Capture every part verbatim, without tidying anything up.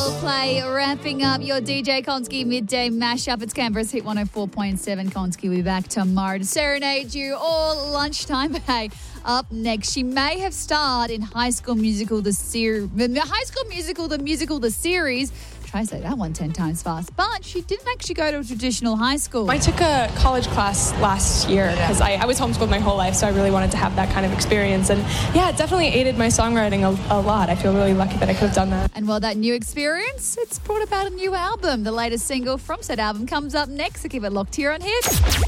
Coldplay wrapping up your D J Konski midday mashup. It's Canberra's Hit one oh four point seven. Konski will be back tomorrow to serenade you all lunchtime. But hey, up next, she may have starred in High School Musical, the series. High School Musical, the musical, the series. Try to say that one ten times fast. But she didn't actually go to a traditional high school. I took a college class last year because I, I was homeschooled my whole life, so I really wanted to have that kind of experience. And yeah, it definitely aided my songwriting a, a lot. I feel really lucky that I could have done that. And well, that new experience, it's brought about a new album. The latest single from said album comes up next, so keep it locked here on Hit.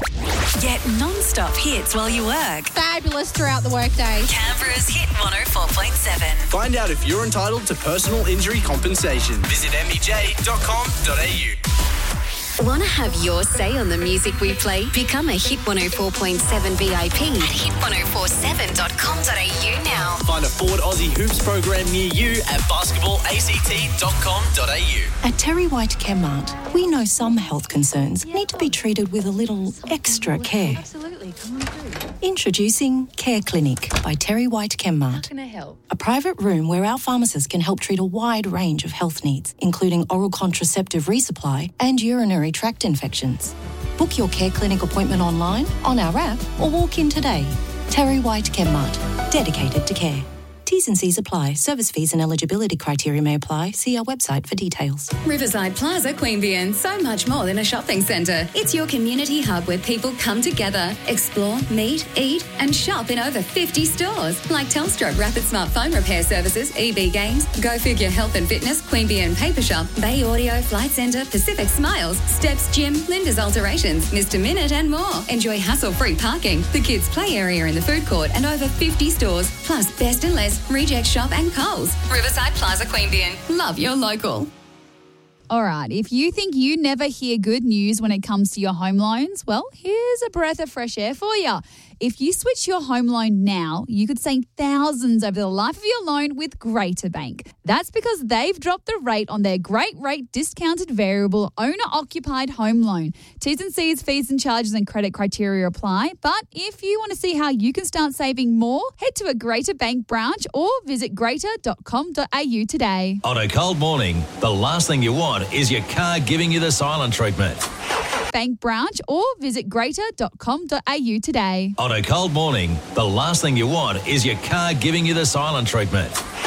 Get non-stop hits while you work. Fabulous throughout the workday. Canberra's Hit one oh four point seven. Find out if you're entitled to personal injury compensation. Visit m e j dot com dot a u. Want to have your say on the music we play? Become a Hit one oh four point seven V I P at hit one oh four seven dot com dot a u now. Find a Ford Aussie Hoops program near you at basketball a c t dot com dot a u. At Terry White Chemmart, we know some health concerns need to be treated with a little extra care. Absolutely. Come on through. Introducing Care Clinic by Terry White Chemmart. How can I help? A private room where our pharmacists can help treat a wide range of health needs, including oral contraceptive resupply and urinary tract infections. Book your Care Clinic appointment online, on our app, or walk in today. Terry White Chemmart, dedicated to care. T's and C's apply. Service fees and eligibility criteria may apply. See our website for details. Riverside Plaza, Queanbeyan, so much more than a shopping centre. It's your community hub where people come together, explore, meet, eat and shop in over fifty stores like Telstra Rapid Smart Phone Repair Services, E B Games, Go Figure Health and Fitness, Queanbeyan Paper Shop, Bay Audio, Flight Centre, Pacific Smiles, Steps Gym, Linda's Alterations, Mister Minute and more. Enjoy hassle-free parking, the kids' play area in the food court and over fifty stores, plus Best and Less, Reject Shop and Coles. Riverside Plaza, Queanbeyan. Love your local. All right, if you think you never hear good news when it comes to your home loans, well, here's a breath of fresh air for you. If you switch your home loan now, you could save thousands over the life of your loan with Greater Bank. That's because they've dropped the rate on their great rate discounted variable owner-occupied home loan. T's and C's, fees and charges and credit criteria apply. But if you want to see how you can start saving more, head to a Greater Bank branch or visit greater dot com dot a u today. On a cold morning, the last thing you want is your car giving you the silent treatment. Bank branch or visit greater dot com dot a u today. On a cold morning, the last thing you want is your car giving you the silent treatment.